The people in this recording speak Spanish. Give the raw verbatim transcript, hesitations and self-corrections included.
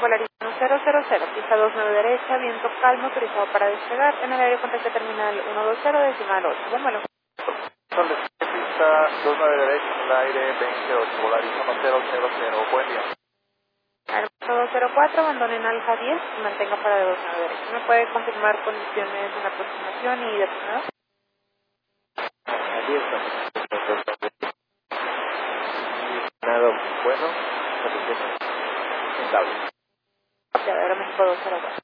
Volarismo cero cero cero, pista dos nueve derecha, viento calmo, autorizado para despegar, en el aire contacto terminal uno dos cero, decimal ocho. Buen vuelo. Pista dos nueve derecha, en el aire veinte ocho, Volarismo cero cero cero, buen día. Aeropuerto dos cero cuatro, abandone en Alfa diez y mantenga para de dos nueve derecha. ¿Me puede confirmar condiciones de la aproximación y de frenado? Aquí estamos. Nada bueno, suficiente. Estable. Ya, Aeroméxico dos cero cuatro.